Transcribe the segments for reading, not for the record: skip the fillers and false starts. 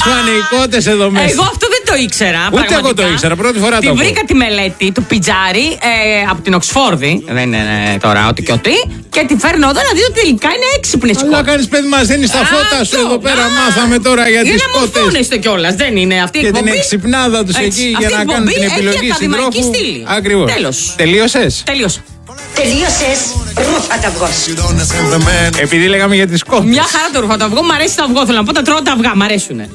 πάνε οι κότες εδώ μέσα. Εγώ αυτό δεν το ήξερα. Ούτε εγώ το ήξερα, πρώτη φορά το Τη βρήκα τη μελέτη του Πιτζάρη από την Οξφόρδη. Δεν είναι τώρα ό,τι και ό,τι. Και τη φέρνω εδώ να δει ότι τελικά είναι έξυπνες κότες. Αλλά κάνεις παιδί μας, δίνεις τα φώτα σου εδώ πέρα. Μάθαμε τώρα για τις κότες. Για να μορφώνεστε κιόλας, δεν είναι αυτή η εκπομπή. Και την εξυπνάδα τους εκεί για να κάνουν την επιλογή συντρόφου. Ακριβώς. Τελείωσες. Τελείωσες, ρούφα τα αυγό. Επειδή λέγαμε για τις κότες. Μια χαρά το ρούφα το αυγό, μ' αρέσει το αυγό. Θέλω να πω τα τρώω τα αυγά, μ' αρέσουνε.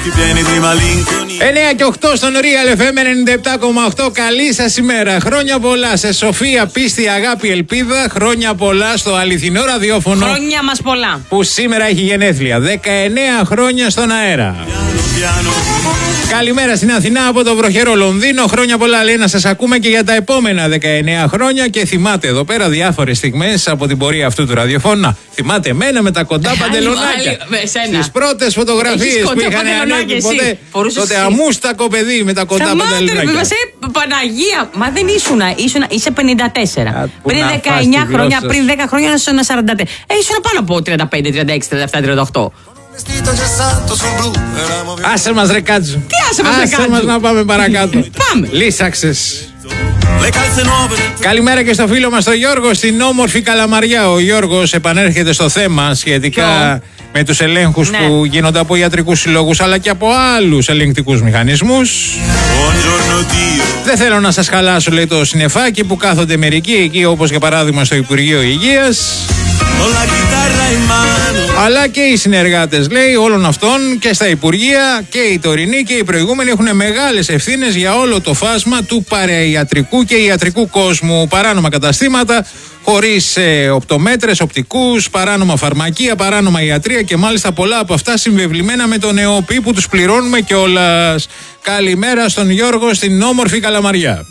9 και 8 στον Real FM 97,8. Καλή σας ημέρα. Χρόνια πολλά σε Σοφία, πίστη, αγάπη, ελπίδα. Χρόνια πολλά στο αληθινό ραδιόφωνο. Χρόνια μας πολλά. Που σήμερα έχει γενέθλια. 19 χρόνια στον αέρα. Καλημέρα στην Αθηνά από το βροχερό Λονδίνο. Χρόνια πολλά, λέει, να σας ακούμε και για τα επόμενα 19 χρόνια. Και θυμάται εδώ πέρα διάφορες στιγμές από την πορεία αυτού του ραδιοφώνα. Θυμάται εμένα με τα κοντά παντελονάκια. Στις πρώτες φωτογραφίες που είχαν ανέβει ποτέ. Τότε αμούστακο παιδί με τα κοντά παντελονάκια. Παναγία, μα δεν είσαι 54. Πριν 19 χρόνια, πριν 10 χρόνια ήσουν 44. Ήσουν πάνω από 35, 36, 37, 38. Άσε μας ρε Κάτσου. Τι άσε μας ρε Κάτσου. Άσε μας να πάμε παρακάτω. Πάμε. Λύσαξες. Καλημέρα και στο φίλο μας τον Γιώργο στην όμορφη Καλαμαριά. Ο Γιώργος επανέρχεται στο θέμα σχετικά με τους ελέγχους που γίνονται από ιατρικούς συλλόγους αλλά και από άλλους ελεγκτικούς μηχανισμούς. Δεν θέλω να σας χαλάσω, λέει, το συννεφάκι που κάθονται μερικοί εκεί, όπως για παράδειγμα στο Υπουργείο Υγείας. Αλλά και οι συνεργάτες, λέει, όλων αυτών και στα Υπουργεία και οι τωρινοί και οι προηγούμενοι έχουν μεγάλες ευθύνες για όλο το φάσμα του παραϊατρικού και ιατρικού κόσμου. Παράνομα καταστήματα χωρίς οπτομέτρες, οπτικούς, παράνομα φαρμακεία, παράνομα ιατρία και μάλιστα πολλά από αυτά συμβεβλημένα με τον ΕΟΠΗ που τους πληρώνουμε κιόλας. Καλημέρα στον Γιώργο στην όμορφη Καλαμαριά.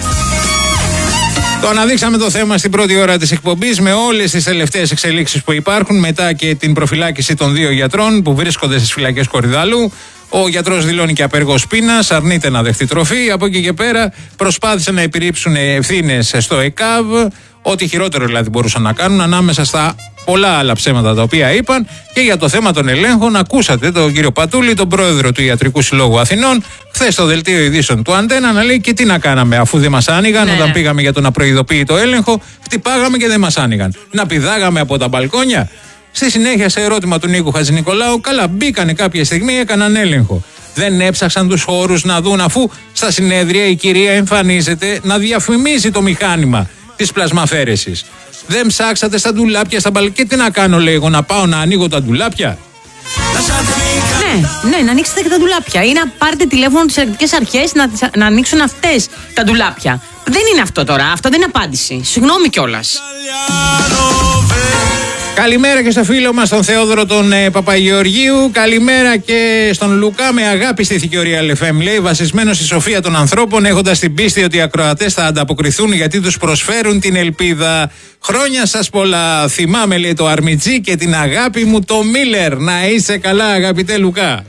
Το αναδείξαμε το θέμα στην πρώτη ώρα της εκπομπής με όλες τις τελευταίες εξελίξεις που υπάρχουν μετά και την προφυλάκηση των 2 γιατρών που βρίσκονται στις φυλακές Κορυδαλού. Ο γιατρός δηλώνει και απεργός πείνας, αρνείται να δεχτεί τροφή. Από εκεί και πέρα προσπάθησαν να επιρρύψουν ευθύνες στο ΕΚΑΒ. Ό,τι χειρότερο δηλαδή μπορούσαν να κάνουν ανάμεσα στα πολλά άλλα ψέματα τα οποία είπαν. Και για το θέμα των ελέγχων, ακούσατε τον κύριο Πατούλη, τον πρόεδρο του Ιατρικού Συλλόγου Αθηνών, χθες στο δελτίο ειδήσεων του Αντένα, να λέει και τι να κάναμε αφού δεν μας άνοιγαν. Όταν πήγαμε για τον απροειδοποίητο έλεγχο, χτυπάγαμε και δεν μας άνοιγαν. Να πηδάγαμε από τα μπαλκόνια. Στη συνέχεια, σε ερώτημα του Νίκου Χατζηνικολάου, καλά, μπήκανε κάποια στιγμή, έκαναν έλεγχο. Δεν έψαξαν τους χώρους να δουν, αφού στα συνέδρια η κυρία εμφανίζεται να διαφημίζει το μηχάνημα της πλασμαφέρεσης. Δεν ψάξατε στα ντουλάπια, στα μπαλκόνια. Τι να κάνω, λέει εγώ, να πάω να ανοίγω τα ντουλάπια. Ναι, να ανοίξετε και τα ντουλάπια ή να πάρετε τηλέφωνο τις ελεγκτικές αρχές να ανοίξουν αυτές τα ντουλάπια. Δεν είναι αυτό τώρα, αυτό δεν είναι απάντηση. Συγγνώμη κιόλας. Καλημέρα και στο φίλο μας τον Θεόδωρο τον Παπαγεωργίου. Καλημέρα και στον Λουκά. Με αγάπη στήθηκε ο Real FM, λέει, βασισμένο στη σοφία των ανθρώπων, έχοντας την πίστη ότι οι ακροατές θα ανταποκριθούν γιατί τους προσφέρουν την ελπίδα. Χρόνια σας πολλά. Θυμάμαι, λέει, το Αρμιτζή και την αγάπη μου το Μίλερ. Να είσαι καλά, αγαπητέ Λουκά.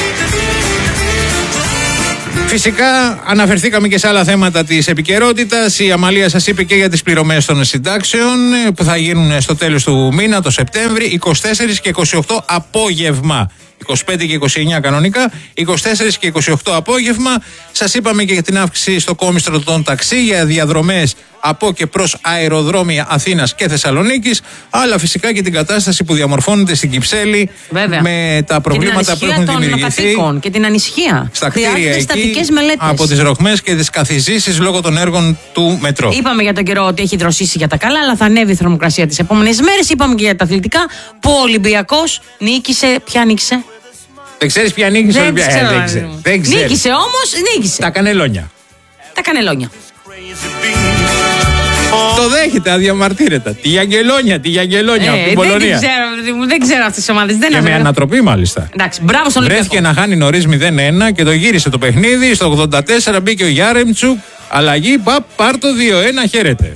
Φυσικά αναφερθήκαμε και σε άλλα θέματα της επικαιρότητας. Η Αμαλία σας είπε και για τις πληρωμές των συντάξεων που θα γίνουν στο τέλος του μήνα, το Σεπτέμβρη, 24 και 28 απόγευμα. 25 και 29 κανονικά, 24 και 28 απόγευμα. Σας είπαμε και για την αύξηση στο κόμιστρο των ταξί για διαδρομές από και προς αεροδρόμια Αθήνας και Θεσσαλονίκης, αλλά φυσικά και την κατάσταση που διαμορφώνεται στην Κυψέλη. Βέβαια. Με τα προβλήματα που έχουν δημιουργηθεί και την ανησυχία στα κτίρια εκεί μελέτες. Από τις ροχμές και τις καθιζήσεις λόγω των έργων του μετρό. Είπαμε για τον καιρό ότι έχει δροσίσει για τα καλά, αλλά θα ανέβει η θερμοκρασία τις επόμενες μέρες. Είπαμε και για τα αθλητικά που ο Ολυμπιακός νίκησε. Ποια νίκησε? Δεν ξέρεις ποια νίκησε? Δεν ξέρω. Νίκησε όμως, νίκησε. Τα κανελόνια. Τα κανελόνια. Το δέχεται αδιαμαρτύρετα. Τη Γιαγγελόνια από την Πολωνία. Δεν ξέρω αυτές τις ομάδες. Και με ανατροπή μάλιστα. Εντάξει, μπράβο στον Ολυμπιακό. Βρέθηκε να χάνει νωρίς 0-1 και το γύρισε το παιχνίδι. Στο 84 μπήκε ο Γιάρεμτσουκ. Αλλαγή, πάρ το 2-1, χαίρετε.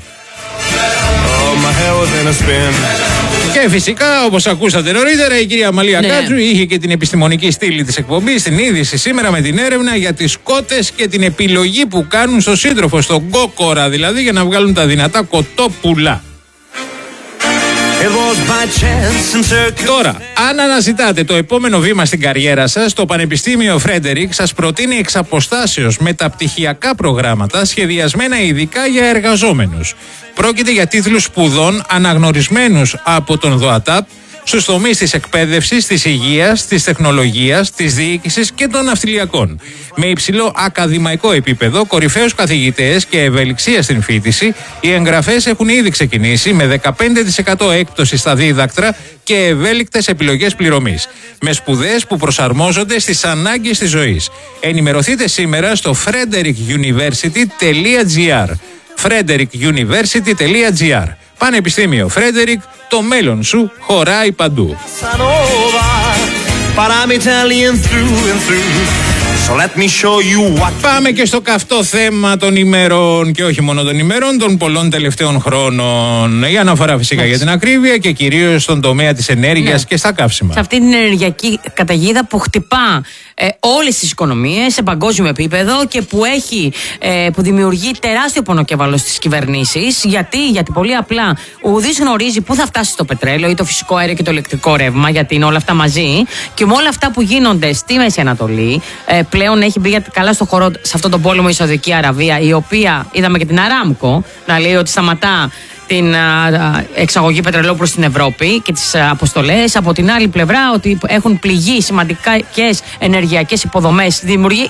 Και φυσικά, όπως ακούσατε νωρίτερα, η κυρία Αμαλία Κάτσου είχε και την επιστημονική στήλη της εκπομπής στην είδηση σήμερα με την έρευνα για τις κότες και την επιλογή που κάνουν στο σύντροφο, στον κόκορα δηλαδή, για να βγάλουν τα δυνατά κοτόπουλα. Τώρα, αν αναζητάτε το επόμενο βήμα στην καριέρα σας, το Πανεπιστήμιο Φρέντερικ σας προτείνει εξ αποστάσεως μεταπτυχιακά προγράμματα σχεδιασμένα ειδικά για εργαζόμενους. Πρόκειται για τίτλους σπουδών αναγνωρισμένους από τον ΔΟΑΤΑΠ στους τομείς της εκπαίδευσης, της υγείας, της τεχνολογίας, της διοίκησης και των ναυτιλιακών. Με υψηλό ακαδημαϊκό επίπεδο, κορυφαίους καθηγητές και ευελιξία στην φοιτηση, οι εγγραφές έχουν ήδη ξεκινήσει με 15% έκπτωση στα δίδακτρα και ευέλικτες επιλογές πληρωμής. Με σπουδές που προσαρμόζονται στις ανάγκες της ζωής. Ενημερωθείτε σήμερα στο frederickuniversity.gr. frederickuniversity.gr. Πανεπιστήμιο Φρέντερικ, το μέλλον σου χωράει παντού. Πάμε και στο καυτό θέμα των ημερών και όχι μόνο των ημερών, των πολλών τελευταίων χρόνων. Η αναφορά φυσικά για την ακρίβεια και κυρίως στον τομέα της ενέργειας και στα καύσιμα. Σε αυτή την ενεργειακή καταιγίδα που χτυπά όλες τις οικονομίες σε παγκόσμιο επίπεδο και που δημιουργεί τεράστιο πονοκέφαλο στις κυβερνήσεις. Γιατί πολύ απλά ουδής γνωρίζει πού θα φτάσει το πετρέλαιο ή το φυσικό αέριο και το ηλεκτρικό ρεύμα, γιατί είναι όλα αυτά μαζί. Και με όλα αυτά που γίνονται στη Μέση Ανατολή, πλέον έχει μπει καλά στο χώρο σε αυτόν τον πόλεμο η Σαουδική Αραβία, η οποία είδαμε και την Αράμκο να λέει ότι σταματά την εξαγωγή πετρελαίου προς την Ευρώπη και τις αποστολές. Από την άλλη πλευρά ότι έχουν πληγεί σημαντικές ενεργειακές υποδομές, δημιουργεί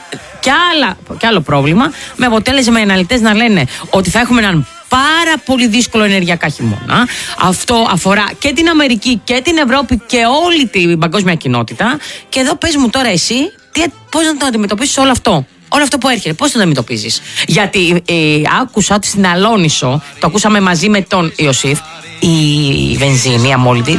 και άλλο πρόβλημα, με αποτέλεσμα οι αναλυτές να λένε ότι θα έχουμε έναν πάρα πολύ δύσκολο ενεργειακά χειμώνα. Αυτό αφορά και την Αμερική και την Ευρώπη και όλη την παγκόσμια κοινότητα. Και εδώ πες μου τώρα εσύ πώς να το αντιμετωπίσεις όλο αυτό. Όλο αυτό που έρχεται, πώς το αντιμετωπίζεις? Γιατί άκουσα ότι στην Αλόνισο, το ακούσαμε μαζί με τον Ιωσήφ, η βενζίνη αμόλυτη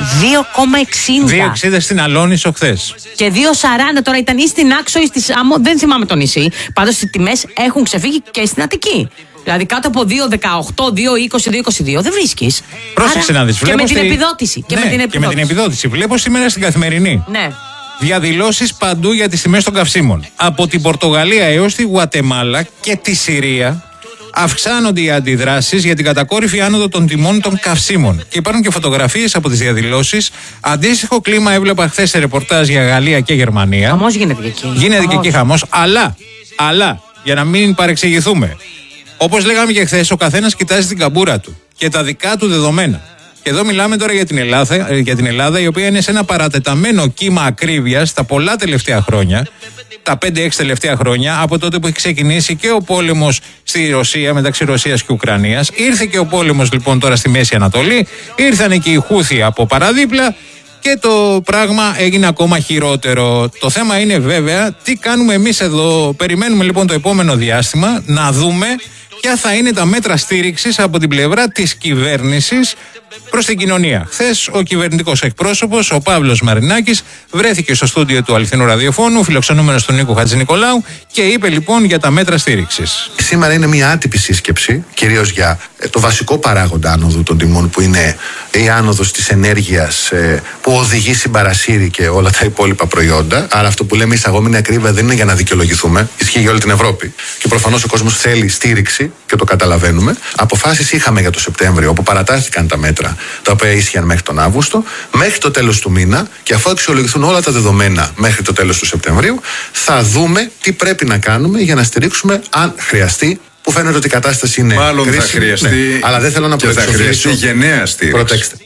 2,60. 2,60 στην Αλόνισο χθες. Και 2,40 τώρα ήταν ή στην Άξο ή στη Σάμο, δεν θυμάμαι το νησί. Πάντως οι τιμές έχουν ξεφύγει και στην Αττική. Δηλαδή κάτω από 2,18, 2,20, 2,22 δεν βρίσκεις. Πρόσεξε να δεις. Και με την επιδότηση. Και με την επιδότηση. Βλέπω σήμερα στην Καθημερινή. Ναι. Διαδηλώσεις παντού για τις τιμές των καυσίμων. Από την Πορτογαλία έως τη Γουατεμάλα και τη Συρία αυξάνονται οι αντιδράσεις για την κατακόρυφη άνοδο των τιμών των καυσίμων. Και υπάρχουν και φωτογραφίες από τις διαδηλώσεις. Αντίστοιχο κλίμα έβλεπα χθες σε ρεπορτάζ για Γαλλία και Γερμανία. Χαμός γίνεται και εκεί. Γίνεται και εκεί χαμός. Αλλά, για να μην παρεξηγηθούμε, όπως λέγαμε και χθες, ο καθένας κοιτάζει την καμπούρα του και τα δικά του δεδομένα. Και εδώ μιλάμε τώρα για την Ελλάδα, η οποία είναι σε ένα παρατεταμένο κύμα ακρίβειας τα πολλά τελευταία χρόνια, τα 5-6 τελευταία χρόνια, από τότε που έχει ξεκινήσει και ο πόλεμος στη Ρωσία, μεταξύ Ρωσίας και Ουκρανίας. Ήρθε και ο πόλεμος λοιπόν τώρα στη Μέση Ανατολή, ήρθαν και οι Χούθοι από παραδίπλα και το πράγμα έγινε ακόμα χειρότερο. Το θέμα είναι βέβαια τι κάνουμε εμείς εδώ. Περιμένουμε λοιπόν το επόμενο διάστημα να δούμε ποια θα είναι τα μέτρα στήριξης από την πλευρά της κυβέρνησης προς την κοινωνία. Χθες ο κυβερνητικός εκπρόσωπος, ο Παύλος Μαρινάκης, βρέθηκε στο στούντιο του Αληθινού Ραδιοφώνου, φιλοξενούμενος του Νίκου Χατζηνικολάου, και είπε λοιπόν για τα μέτρα στήριξης. Σήμερα είναι μια άτυπη σύσκεψη, κυρίως για το βασικό παράγοντα άνοδου των τιμών, που είναι η άνοδος της ενέργειας που οδηγεί συμπαρασύρει και όλα τα υπόλοιπα προϊόντα. Άρα αυτό που λέμε εισαγόμενη ακρίβεια δεν είναι για να δικαιολογηθούμε, ισχύει για όλη την Ευρώπη. Και προφανώς ο κόσμος θέλει στήριξη και το καταλαβαίνουμε. Αποφάσεις είχαμε για το Σεπτέμβριο, όπου παρατάθηκαν τα μέτρα τα οποία ίσχυαν μέχρι τον Αύγουστο, μέχρι το τέλος του μήνα, και αφού αξιολογηθούν όλα τα δεδομένα μέχρι το τέλος του Σεπτεμβρίου, θα δούμε τι πρέπει να κάνουμε για να στηρίξουμε, αν χρειαστεί, που φαίνεται ότι η κατάσταση είναι μάλλον κρίσιμη. Θα χρειαστεί, ναι, αλλά δεν θέλω να προεξοφλήσω. Θα χρειαστεί γενναία στήριξη. Προτέξτε.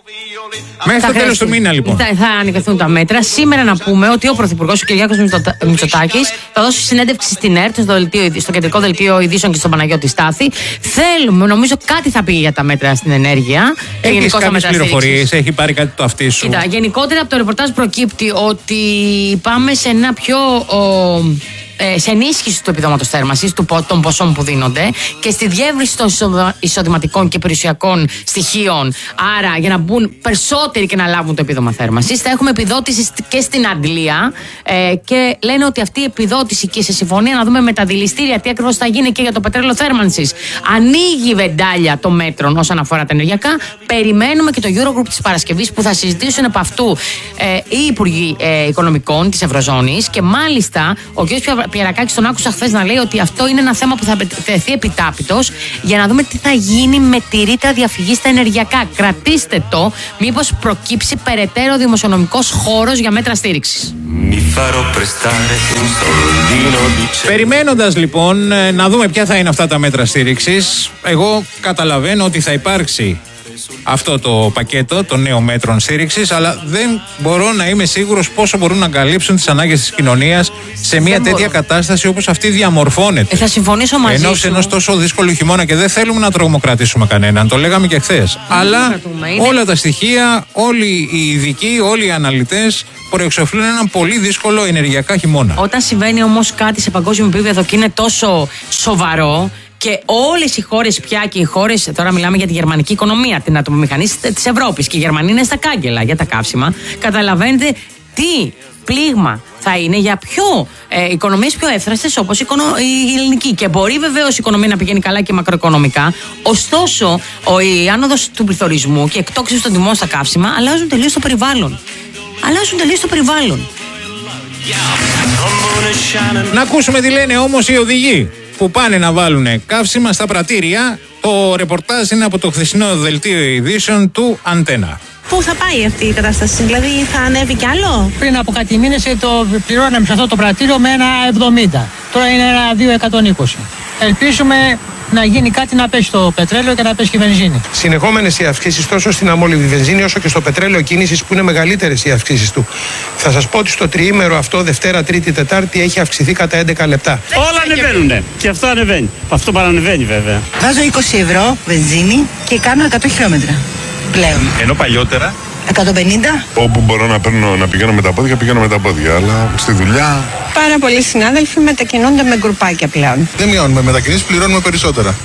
Μέχρι το τέλος του μήνα, λοιπόν. Θα ανακοινωθούν τα μέτρα. Σήμερα να πούμε ότι ο Πρωθυπουργός, ο Κυριάκος Μητσοτάκης, θα δώσει συνέντευξη στην ΕΡΤ, στο κεντρικό δελτίο ειδήσεων και στον Παναγιώτη Στάθη. Θέλουμε, νομίζω, κάτι θα πει για τα μέτρα στην ενέργεια. Έχεις κάποιες πληροφορίες, έχει πάρει κάτι το αυτί σου? Κοίτα, γενικότερα από το ρεπορτάζ προκύπτει ότι πάμε σε ένα πιο. Σε ενίσχυση του επιδόματος θέρμανσης, των ποσών που δίνονται και στη διεύρυνση των εισοδηματικών και περιουσιακών στοιχείων. Άρα, για να μπουν περισσότεροι και να λάβουν το επίδομα θέρμανσης, θα έχουμε επιδότηση και στην Αγγλία. Και λένε ότι αυτή η επιδότηση, και σε συμφωνία να δούμε με τα δηληστήρια τι ακριβώς θα γίνει και για το πετρέλαιο θέρμανσης, ανοίγει η βεντάλια των μέτρων όσον αφορά τα ενεργειακά. Περιμένουμε και το Eurogroup της Παρασκευής, που θα συζητήσουν από αυτού οι Υπουργοί Οικονομικών της Ευρωζώνης, και μάλιστα ο κ. Πιερακάκης τον άκουσα χθες να λέει ότι αυτό είναι ένα θέμα που θα τεθεί επιτάπητος για να δούμε τι θα γίνει με τη ρήτρα διαφυγής στα ενεργειακά. Κρατήστε το, μήπως προκύψει περαιτέρω δημοσιονομικός χώρος για μέτρα στήριξης. Περιμένοντας λοιπόν να δούμε ποια θα είναι αυτά τα μέτρα στήριξης, εγώ καταλαβαίνω ότι θα υπάρξει αυτό το πακέτο των νέων μέτρων στήριξης, αλλά δεν μπορώ να είμαι σίγουρος πόσο μπορούν να καλύψουν τις ανάγκες της κοινωνίας σε μια τέτοια κατάσταση όπως αυτή διαμορφώνεται. Θα συμφωνήσω μαζί σου. Σε ενός τόσο δύσκολου χειμώνα, και δεν θέλουμε να τρομοκρατήσουμε κανέναν, το λέγαμε και χθες. Αλλά όλα τα στοιχεία, όλοι οι ειδικοί, όλοι οι αναλυτές προεξοφλούν έναν πολύ δύσκολο ενεργειακά χειμώνα. Όταν συμβαίνει όμως κάτι σε παγκόσμιο επίπεδο και είναι τόσο σοβαρό, και όλες οι χώρες πια, και οι χώρες, τώρα μιλάμε για τη γερμανική οικονομία, την ατομομηχανή της Ευρώπης, και οι Γερμανοί είναι στα κάγκελα για τα καύσιμα, καταλαβαίνετε τι πλήγμα θα είναι για οικονομίες πιο εύθραστες όπως η ελληνική. Και μπορεί βεβαίως η οικονομία να πηγαίνει καλά και μακροοικονομικά, ωστόσο η άνοδος του πληθωρισμού και η εκτόξευση των τιμών στα καύσιμα αλλάζουν τελείως το περιβάλλον. Να ακούσουμε τι λένε όμως οι οδηγοί που πάνε να βάλουν καύσιμα στα πρατήρια. Το ρεπορτάζ είναι από το χθεσινό δελτίο ειδήσεων του Αντένα. Πού θα πάει αυτή η κατάσταση, δηλαδή θα ανέβει κι άλλο? Πριν από κάτι μήνες το πληρώναμε σε αυτό το πρατήριο με ένα 70. Τώρα είναι ένα 2,120. Ελπίζουμε να γίνει κάτι, να πέσει το πετρέλαιο και να πέσει και η βενζίνη. Συνεχόμενες οι αυξήσεις τόσο στην αμόλυβη βενζίνη όσο και στο πετρέλαιο κίνησης, που είναι μεγαλύτερες οι αυξήσεις του. Θα σας πω ότι στο τριήμερο αυτό, Δευτέρα, Τρίτη, Τετάρτη, έχει αυξηθεί κατά 11 λεπτά. Όλα ανεβαίνουν και αυτό ανεβαίνει. Αυτό παρανεβαίνει βέβαια. Βάζω 20 ευρώ βενζίνη και κάνω 100 χιλιόμετρα πλέον. Ενώ παλιότερα 150. Όπου μπορώ να πηγαίνω με τα πόδια, πηγαίνω με τα πόδια. Αλλά στη δουλειά. Πάρα πολλοί συνάδελφοι μετακινούνται με γκρουπάκια πλέον. Δεν μειώνουμε μετακινήσεις, πληρώνουμε περισσότερα.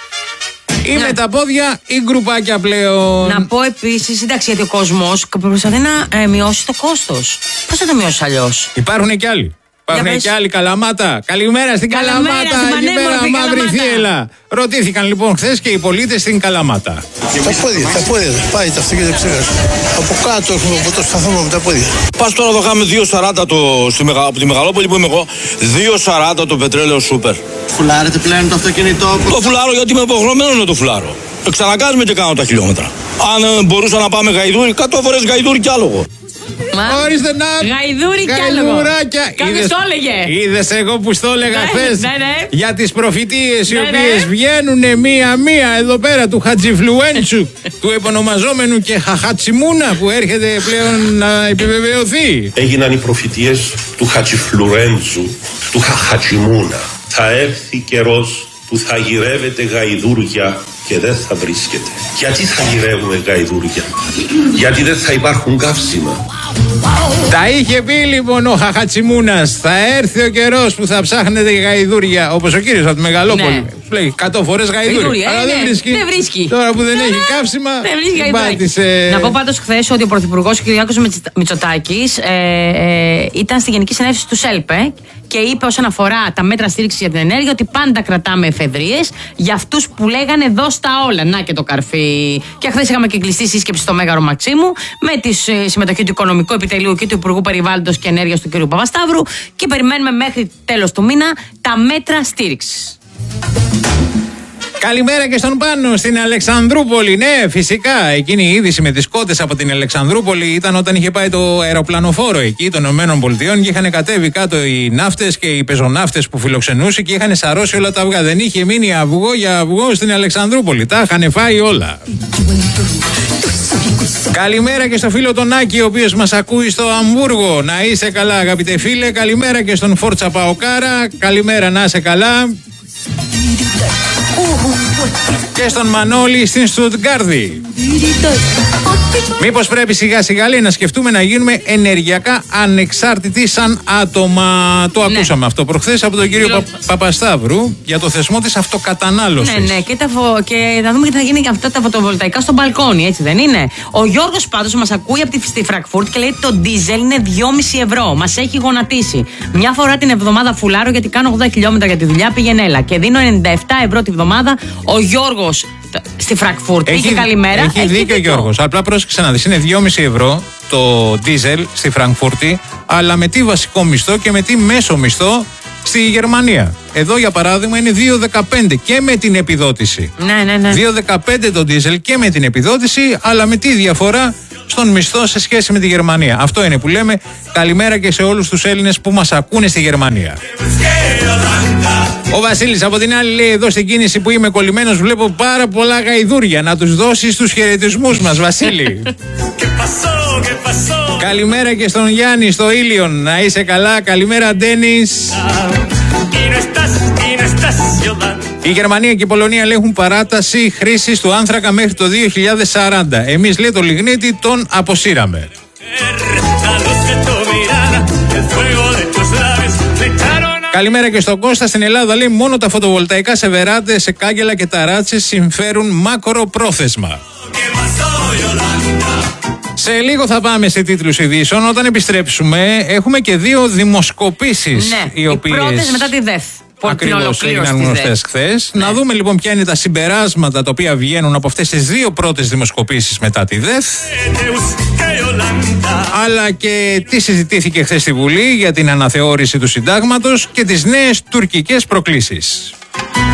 Ή με τα πόδια ή γκρουπάκια πλέον. Να πω επίσης, εντάξει, γιατί ο κόσμος προσπαθεί να μειώσει το κόστος. Πώς θα το μειώσει αλλιώς? Υπάρχουν και άλλοι. Υπάρχουν και άλλοι. Καλαμάτα. Καλημέρα στην Καλαμάτα. Εκεί πέρα, μαύρη θύελα. Ρωτήθηκαν λοιπόν χθες και οι πολίτες στην Καλαμάτα. Τα πόδια. Πάει τα αυτοκίνητα ψήφια. Από κάτω έχουμε από το σταθμό με τα πόδια. Πας τώρα εδώ κάνουμε 2,40 από τη Μεγαλόπολη που είμαι εγώ. 2,40 το πετρέλαιο σούπερ. Φουλάρετε πλέον το αυτοκίνητό? Το φουλάρω γιατί είμαι υποχρεωμένο να το φουλάρω. Ξανακάζουμε και κάνω τα χιλιόμετρα. Αν μπορούσα να πάμε Γαϊδούρι, 100 φορές Γαϊδούρι κι άλογο. Ορίστε να. Γαϊδούρι κι άλογο. Κάποιος το έλεγε. Είδες εγώ που στο έλεγα χθες για τις προφητείες οι οποίες βγαίνουν μία-μία εδώ πέρα, του Χατζιφλουέντσου, του επωνομαζόμενου και Χαχατσιμούνα, που έρχεται πλέον να επιβεβαιωθεί. Έγιναν οι προφητείες του Χατζιφλουέντσου, του Χαχατσιμούνα. Θα έρθει καιρός που θα γυρεύετε γαϊδούρια και δεν θα βρίσκεται. Γιατί θα γυρεύουμε γαϊδούρια? Γιατί δεν θα υπάρχουν καύσιμα. Τα είχε πει λοιπόν ο Χαχατσιμούνας. Θα έρθει ο καιρός που θα ψάχνετε γαϊδούρια. Όπως ο κύριος από τη Μεγαλόπολη. Ναι. Λέει 100 φορές γαϊδούρια. Αλλά δεν βρίσκει. Τώρα που δεν έχει καύσιμα. Δεν βρίσκει. Να πω πάντως χθες ότι ο Πρωθυπουργός κ. Κυριάκος Μητσοτάκης ήταν στη Γενική Συνέλευση του ΣΕΛΠΕ και είπε όσον αφορά τα μέτρα στήριξης για την ενέργεια ότι πάντα κρατάμε εφεδρείες για αυτούς που λέγανε δώσ' τα όλα. Να και το καρφί. Και χθες είχαμε και κλειστή σύσκεψη στο Μέγαρο Μαξίμου με τη συμμετοχή του Οικονομικού Επιτελείου και του Υπουργού Περιβάλλοντος και Ενέργειας του κ. Παπασταύρου και περιμένουμε μέχρι τέλος του μήνα τα μέτρα στήριξης. Καλημέρα και στον Πάνο στην Αλεξανδρούπολη. Ναι, φυσικά. Εκείνη η είδηση με τις κότες από την Αλεξανδρούπολη ήταν όταν είχε πάει το αεροπλανοφόρο εκεί των ΗΠΑ και είχαν κατέβει κάτω οι ναύτες και οι πεζοναύτες που φιλοξενούσε και είχαν σαρώσει όλα τα αυγά. Δεν είχε μείνει αυγό για αυγό στην Αλεξανδρούπολη. Τα είχαν φάει όλα. Καλημέρα και στο φίλο τον Άκη, ο οποίος μας ακούει στο Αμβούργο. Να είσαι καλά, αγαπητέ φίλε. Καλημέρα και στον Φόρτσα Παοκάρα. Καλημέρα, να είσαι καλά. Και στον Μανώλη στην Στουτγκάρδη. Μήπως πρέπει σιγά σιγά, λέει, να σκεφτούμε να γίνουμε ενεργειακά ανεξάρτητοι σαν άτομα. Το ακούσαμε αυτό προχθές από τον κύριο Παπασταύρου για το θεσμό της αυτοκατανάλωσης. Ναι, και να δούμε τι θα γίνει και αυτά τα φωτοβολταϊκά στο μπαλκόνι, έτσι δεν είναι? Ο Γιώργος πάντως μας ακούει από τη Φραγκφούρτη και λέει ότι το ντίζελ είναι 2,5 ευρώ. Μας έχει γονατίσει. Μια φορά την εβδομάδα φουλάρω γιατί κάνω 80 χιλιόμετρα για τη δουλειά, πήγαινε έλα. Και δίνω 97 ευρώ τη βδομάδα. Ο Γιώργος στη Φραγκφούρτη. Είχε καλημέρα. Έχει δίκιο ο Γιώργος. Απλά πρόσεξε να δεις, είναι 2,5 ευρώ το ντίζελ στη Φραγκφούρτη, αλλά με τι βασικό μισθό και με τι μέσο μισθό στη Γερμανία. Εδώ για παράδειγμα είναι 2,15 και με την επιδότηση. Ναι. 2,15 το ντίζελ και με την επιδότηση, αλλά με τι διαφορά στον μισθό σε σχέση με τη Γερμανία. Αυτό είναι που λέμε. Καλημέρα και σε όλους τους Έλληνες που μας ακούνε στη Γερμανία. Ο Βασίλης από την άλλη λέει: εδώ στην κίνηση που είμαι κολλημένος βλέπω πάρα πολλά γαϊδούρια. Να τους δώσεις τους χαιρετισμούς μας, Βασίλη. Καλημέρα και στον Γιάννη στο Ήλιον. Να είσαι καλά. Καλημέρα, Ντένις. Η Γερμανία και η Πολωνία έχουν παράταση χρήσης του άνθρακα μέχρι το 2040. Εμείς, λέει, το λιγνίτη τον αποσύραμε. Καλημέρα και στον Κώστα. Στην Ελλάδα, λέει, μόνο τα φωτοβολταϊκά σε βεράντες, σε κάγκελα και ταράτσες συμφέρουν μακροπρόθεσμα. Σε λίγο θα πάμε σε τίτλους ειδήσεων. Όταν επιστρέψουμε έχουμε και 2 δημοσκοπήσεις. Ναι, οι πρώτες μετά τη ΔΕΘ. Ακριβώς, έγιναν γνωστές χθες. Ναι. Να δούμε λοιπόν ποια είναι τα συμπεράσματα τα οποία βγαίνουν από αυτές τις 2 πρώτες δημοσκοπήσεις μετά τη ΔΕΘ. Αλλά και τι συζητήθηκε χθες στη Βουλή για την αναθεώρηση του συντάγματος και τις νέες τουρκικές προκλήσεις.